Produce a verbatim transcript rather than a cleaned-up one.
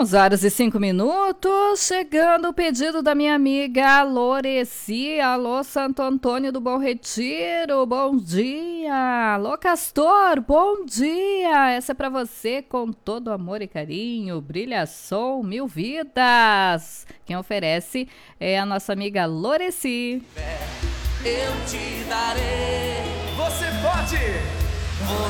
onze horas e cinco minutos, chegando o pedido da minha amiga Loreci. Alô, Santo Antônio do Bom Retiro, bom dia. Alô, Castor, bom dia. Essa é pra você com todo amor e carinho. Brilha Som, mil vidas. Quem oferece é a nossa amiga Loreci. Eu te darei. Você pode.